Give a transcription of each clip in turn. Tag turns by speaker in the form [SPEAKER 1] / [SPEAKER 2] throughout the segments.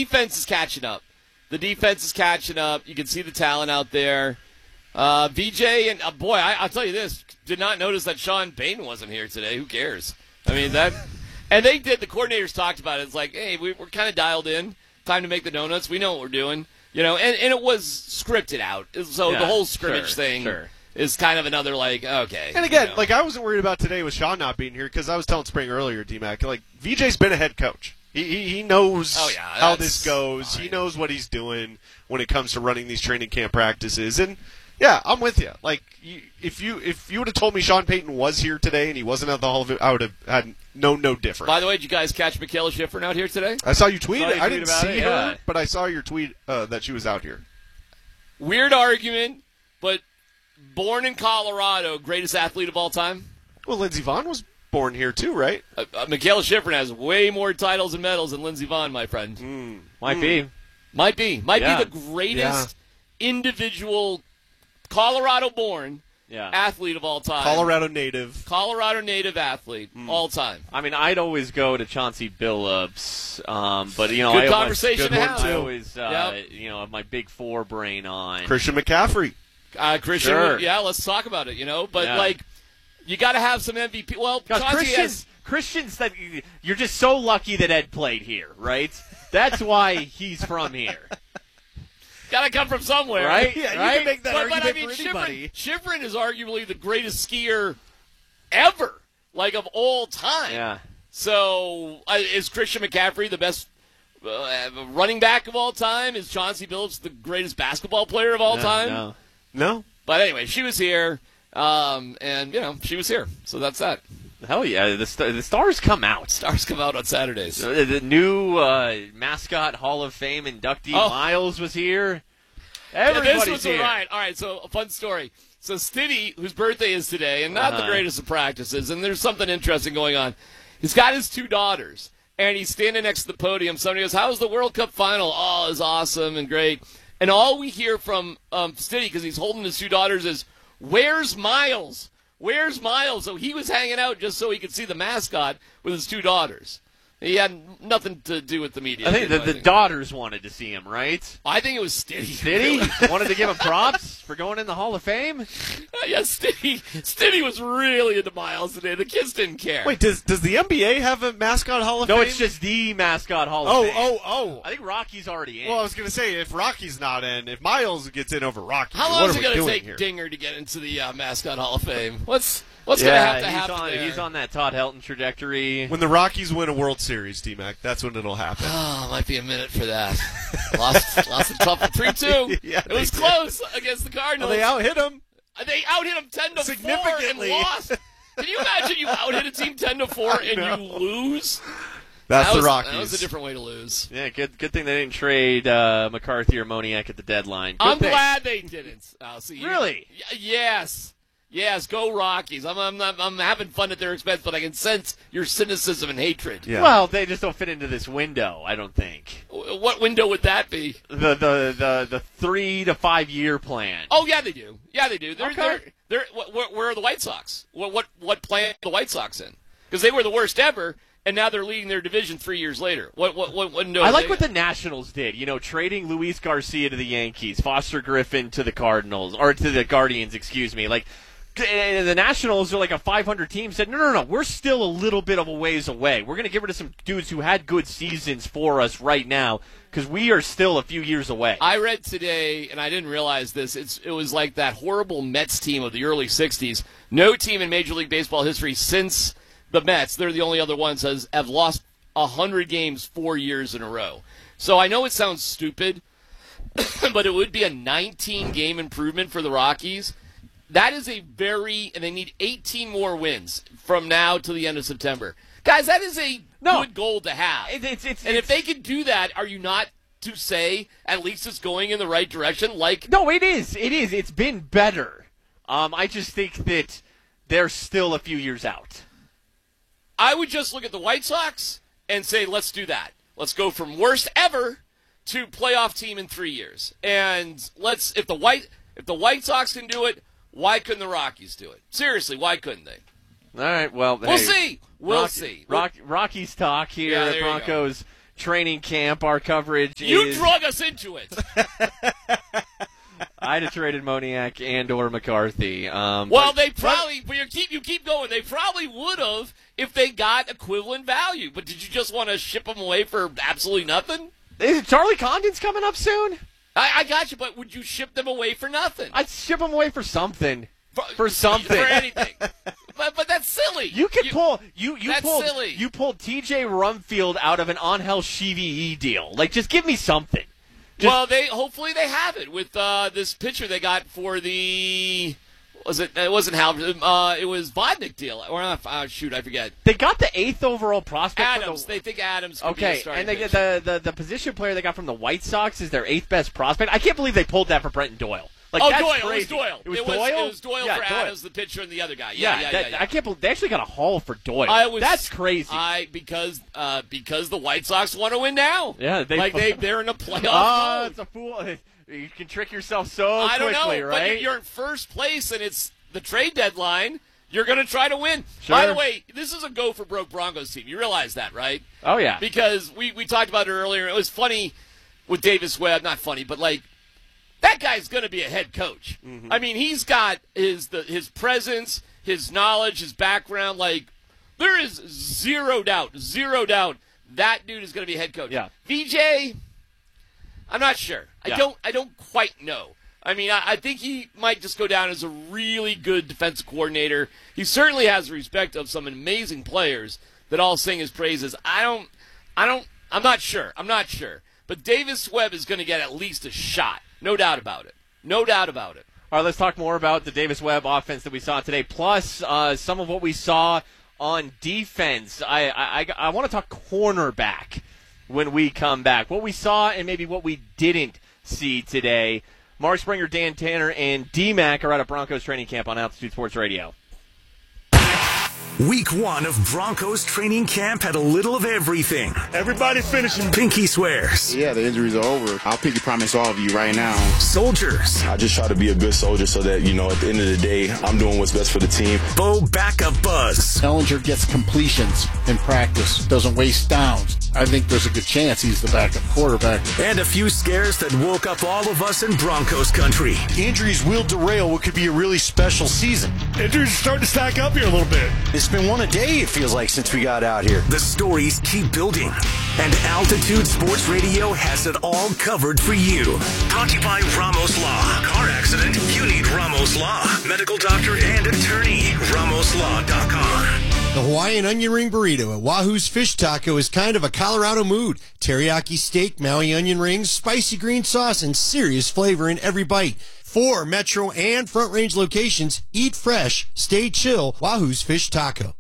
[SPEAKER 1] defense is catching up. The defense is catching up. You can see the talent out there. VJ and boy, I'll tell you this: did not notice that Sean Payton wasn't here today. Who cares? I mean that, and they did. The coordinators talked about it. It's like, hey, we're kind of dialed in. Time to make the donuts. We know what we're doing. And it was scripted out. So the whole scrimmage thing is kind of another okay.
[SPEAKER 2] And again, I wasn't worried about today with Sean not being here because I was telling Spring earlier, D-Mac, VJ's been a head coach. He knows how this goes. Fine. He knows what he's doing when it comes to running these training camp practices. And yeah, I'm with you. If you would have told me Sean Payton was here today and he wasn't at the Hall of Fame, I would have had no different.
[SPEAKER 1] By the way, did you guys catch Michaela Schifrin out here today?
[SPEAKER 2] I saw you tweet it. I didn't see her, but I saw your tweet that she was out here.
[SPEAKER 1] Weird argument, but born in Colorado, greatest athlete of all time?
[SPEAKER 2] Well, Lindsey Vonn was born here too, right?
[SPEAKER 1] Michaela Schifrin has way more titles and medals than Lindsey Vonn, my friend.
[SPEAKER 3] Might be.
[SPEAKER 1] Might be the greatest individual Colorado-born athlete of all time.
[SPEAKER 2] Colorado native
[SPEAKER 1] athlete, all time.
[SPEAKER 3] I mean, I'd always go to Chauncey Billups, but
[SPEAKER 1] good conversation to have.
[SPEAKER 3] I always, have my Big Four brain on
[SPEAKER 2] Christian McCaffrey.
[SPEAKER 1] Christian, let's talk about it. But you got to have some MVP. Well,
[SPEAKER 3] Christian's that you're just so lucky that Ed played here, right? That's why he's from here.
[SPEAKER 1] Got to come from somewhere,
[SPEAKER 3] right?
[SPEAKER 2] Yeah,
[SPEAKER 3] right?
[SPEAKER 2] You can make that argument
[SPEAKER 1] for
[SPEAKER 2] anybody.
[SPEAKER 1] Schifrin is arguably the greatest skier ever, of all time.
[SPEAKER 3] Yeah.
[SPEAKER 1] So is Christian McCaffrey the best running back of all time? Is Chauncey Billups the greatest basketball player of all time?
[SPEAKER 2] No.
[SPEAKER 1] But anyway, she was here, and she was here. So that's that.
[SPEAKER 3] Hell yeah, the stars come out.
[SPEAKER 1] Stars come out on Saturdays.
[SPEAKER 3] The new mascot Hall of Fame inductee Miles was here. Everybody's here.
[SPEAKER 1] All right, so a fun story. So Stiddy, whose birthday is today, and not the greatest of practices, and there's something interesting going on. He's got his two daughters, and he's standing next to the podium. Somebody goes, "How was the World Cup final?" "Oh, it was awesome and great." And all we hear from Stiddy, because he's holding his two daughters, is, "Where's Miles? Where's Miles?" So he was hanging out just so he could see the mascot with his two daughters. He had nothing to do with the media.
[SPEAKER 3] I think the daughters wanted to see him, right?
[SPEAKER 1] I think it was Stiddy.
[SPEAKER 3] Stiddy? Wanted to give him props for going in the Hall of Fame?
[SPEAKER 1] Yeah, Stiddy was really into Miles today. The kids didn't care.
[SPEAKER 2] Wait, does the NBA have a mascot Hall of Fame?
[SPEAKER 3] No, it's just the mascot Hall of Fame.
[SPEAKER 2] Oh.
[SPEAKER 3] I think Rocky's already in.
[SPEAKER 2] Well, I was going to say, if Rocky's not in, if Miles gets in over Rocky,
[SPEAKER 1] how long is it
[SPEAKER 2] going to
[SPEAKER 1] take Dinger to get into the mascot Hall of Fame? What's going to have to happen there?
[SPEAKER 3] He's on that Todd Helton trajectory.
[SPEAKER 2] When the Rockies win a World Series, D-Mac, that's when it'll happen.
[SPEAKER 1] Oh, might be a minute for that. lost the tough 3-2.
[SPEAKER 2] Yeah,
[SPEAKER 1] it was close against the Cardinals.
[SPEAKER 2] Well, they out-hit him.
[SPEAKER 1] They out-hit him 10-4 and lost. Can you imagine you out-hit a team 10-4 and you lose?
[SPEAKER 2] That's the Rockies.
[SPEAKER 1] That was a different way to lose.
[SPEAKER 3] Yeah, good thing they didn't trade McCarthy or Moniak at the deadline.
[SPEAKER 1] I'm glad they didn't.
[SPEAKER 3] Really?
[SPEAKER 1] Yes, go Rockies. I'm having fun at their expense, but I can sense your cynicism and hatred.
[SPEAKER 3] Yeah. Well, they just don't fit into this window, I don't think.
[SPEAKER 1] What window would that be?
[SPEAKER 3] The 3 to 5 year plan.
[SPEAKER 1] Oh yeah, they do.
[SPEAKER 3] Okay.
[SPEAKER 1] Where are the White Sox? What plan are the White Sox in? Because they were the worst ever, and now they're leading their division 3 years later. What window?
[SPEAKER 3] I like what the Nationals did. Trading Luis Garcia to the Yankees, Foster Griffin to the Cardinals, or to the Guardians. Excuse me. The Nationals are like a 500 team. Said no. We're still a little bit of a ways away. We're going to get rid of some dudes who had good seasons for us right now because we are still a few years away.
[SPEAKER 1] I read today, and I didn't realize this. It was like that horrible Mets team of the early '60s. No team in Major League Baseball history since the Mets, they're the only other ones, have lost 100 games 4 years in a row. So I know it sounds stupid, but it would be a 19-game improvement for the Rockies. That is and they need 18 more wins from now to the end of September. Guys, that is a good goal to have. And if they can do that, are you not to say at least it's going in the right direction?
[SPEAKER 3] No, it is. It's been better. I just think that they're still a few years out.
[SPEAKER 1] I would just look at the White Sox and say, let's do that. Let's go from worst ever to playoff team in 3 years. And if the White Sox can do it, why couldn't the Rockies do it? Seriously, why couldn't they?
[SPEAKER 3] All right, well,
[SPEAKER 1] we'll see. We'll see.
[SPEAKER 3] Rockies talk here at Broncos training camp. Our coverage
[SPEAKER 1] You drug us into it.
[SPEAKER 3] I'd have traded Moniak and/or McCarthy.
[SPEAKER 1] They probably. But you keep going. They probably would have if they got equivalent value. But did you just want to ship them away for absolutely nothing?
[SPEAKER 3] Is Charlie Condon's coming up soon?
[SPEAKER 1] I got you. But would you ship them away for nothing?
[SPEAKER 3] I'd ship them away for something. For something.
[SPEAKER 1] For anything. But that's silly.
[SPEAKER 3] You pulled TJ Rumfield out of an Angel Chivie deal. Like, just give me something.
[SPEAKER 1] Hopefully they have it with this pitcher they got for the. It wasn't Hal. It was Vodnik deal. Or not, I forget.
[SPEAKER 3] They got the 8th overall prospect.
[SPEAKER 1] Adams. They think Adams. Could be a starting
[SPEAKER 3] and the position player they got from the White Sox is their 8th best prospect. I can't believe they pulled that for Brenton Doyle. That's
[SPEAKER 1] Doyle.
[SPEAKER 3] crazy.
[SPEAKER 1] It was Doyle. It was Doyle for Adams, the pitcher, and the other guy. Yeah.
[SPEAKER 3] I can't believe they actually got a haul for Doyle. That's crazy.
[SPEAKER 1] Because the White Sox want to win now.
[SPEAKER 3] Yeah,
[SPEAKER 1] they're in a playoff mode.
[SPEAKER 3] It's a fool. You can trick yourself so
[SPEAKER 1] quickly,
[SPEAKER 3] right?
[SPEAKER 1] But if you're in first place and it's the trade deadline, you're going to try to win.
[SPEAKER 3] Sure.
[SPEAKER 1] By the way, this is a go for broke Broncos team. You realize that, right?
[SPEAKER 3] Oh yeah.
[SPEAKER 1] Because we talked about it earlier. It was funny with Davis Webb. Not funny, but that guy's going to be a head coach. Mm-hmm. I mean, he's got his presence, his knowledge, his background. There is zero doubt that dude is going to be a head coach.
[SPEAKER 3] Yeah.
[SPEAKER 1] VJ, I'm not sure.
[SPEAKER 3] Yeah.
[SPEAKER 1] I don't quite know. I mean, I think he might just go down as a really good defensive coordinator. He certainly has the respect of some amazing players that all sing his praises. I'm not sure. But Davis Webb is going to get at least a shot. No doubt about it. All
[SPEAKER 3] right, let's talk more about the Davis Webb offense that we saw today, plus some of what we saw on defense. I want to talk cornerback when we come back. What we saw and maybe what we didn't see today. Mark Springer, Dan Tanner, and D-Mac are out of Broncos training camp on Altitude Sports Radio.
[SPEAKER 4] Week 1 of Broncos training camp had a little of everything.
[SPEAKER 5] Everybody finishing.
[SPEAKER 4] Pinky swears.
[SPEAKER 6] Yeah, the injuries are over. I'll pinky promise all of you right now.
[SPEAKER 4] Soldiers.
[SPEAKER 7] I just try to be a good soldier so that, at the end of the day, I'm doing what's best for the team.
[SPEAKER 4] Bo backup buzz.
[SPEAKER 8] Ellinger gets completions in practice, doesn't waste downs. I think there's a good chance he's the backup quarterback.
[SPEAKER 4] And a few scares that woke up all of us in Broncos country.
[SPEAKER 5] Injuries will derail what could be a really special season. Injuries are starting to stack up here a little bit. It's been one a day, it feels like, since we got out here.
[SPEAKER 4] The stories keep building. And Altitude Sports Radio has it all covered for you. Brought to you by Ramos Law. Car accident? You need Ramos Law. Medical doctor and attorney. RamosLaw.com.
[SPEAKER 9] The Hawaiian onion ring burrito at Wahoo's Fish Taco is kind of a Colorado mood. Teriyaki steak, Maui onion rings, spicy green sauce, and serious flavor in every bite. 4 Metro and Front Range locations. Eat fresh, stay chill. Wahoo's Fish Taco.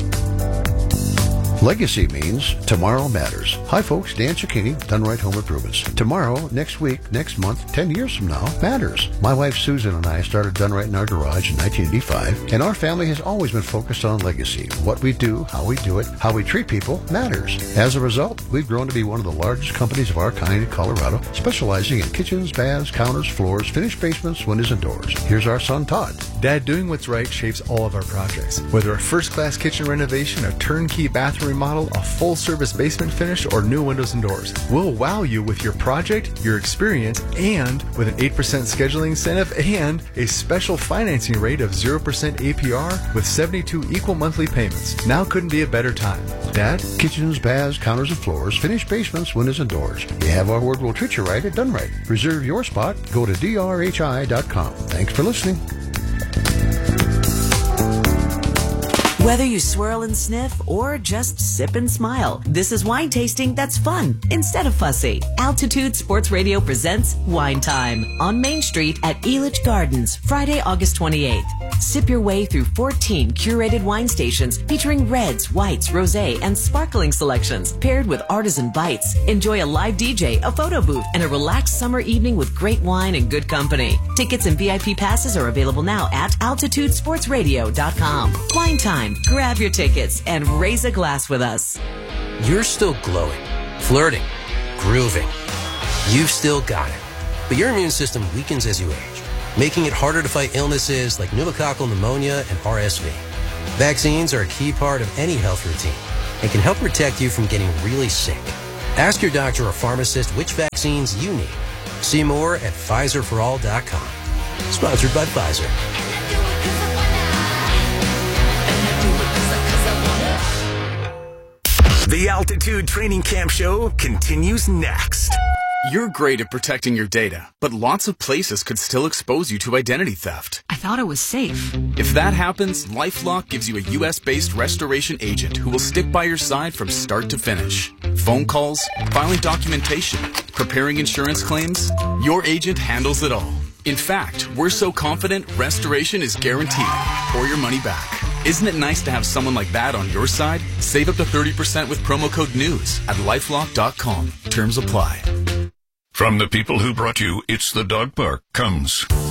[SPEAKER 10] Legacy means tomorrow matters. Hi folks, Dan Cicchini, Done Right Home Improvements. Tomorrow, next week, next month, 10 years from now, matters. My wife Susan and I started Done Right in our garage in 1985, and our family has always been focused on legacy. What we do, how we do it, how we treat people matters. As a result, we've grown to be one of the largest companies of our kind in Colorado, specializing in kitchens, baths, counters, floors, finished basements, windows, and doors. Here's our son Todd.
[SPEAKER 11] Dad, doing what's right shapes all of our projects. Whether a first-class kitchen renovation, a turnkey bathroom remodel, a full-service basement finish, or new windows and doors. We'll wow you with your project, your experience, and with an 8% scheduling incentive and a special financing rate of 0% APR with 72 equal monthly payments. Now couldn't be a better time. Dad?
[SPEAKER 10] Kitchens, baths, counters, and floors, finished basements, windows, and doors. You have our word, we'll treat you right at Done Right. Reserve your spot. Go to drhi.com. Thanks for listening.
[SPEAKER 12] Whether you swirl and sniff or just sip and smile, this is wine tasting that's fun instead of fussy. Altitude Sports Radio presents Wine Time on Main Street at Elitch Gardens, Friday, August 28th. Sip your way through 14 curated wine stations featuring reds, whites, rosé, and sparkling selections paired with artisan bites. Enjoy a live DJ, a photo booth, and a relaxed summer evening with great wine and good company. Tickets and VIP passes are available now at altitudesportsradio.com. Wine Time. Grab your tickets and raise a glass with us.
[SPEAKER 13] You're still glowing, flirting, grooving. You've still got it. But your immune system weakens as you age, making it harder to fight illnesses like pneumococcal pneumonia and RSV. Vaccines are a key part of any health routine and can help protect you from getting really sick. Ask your doctor or pharmacist which vaccines you need. See more at PfizerForAll.com. Sponsored by Pfizer.
[SPEAKER 4] The Altitude Training Camp Show continues next.
[SPEAKER 14] You're great at protecting your data, but lots of places could still expose you to identity theft.
[SPEAKER 15] I thought it was safe.
[SPEAKER 14] If that happens, LifeLock gives you a U.S.-based restoration agent who will stick by your side from start to finish. Phone calls, filing documentation, preparing insurance claims, your agent handles it all. In fact, we're so confident restoration is guaranteed or your money back. Isn't it nice to have someone like that on your side? Save up to 30% with promo code NEWS at LifeLock.com. Terms apply.
[SPEAKER 16] From the people who brought you It's the Dog Park comes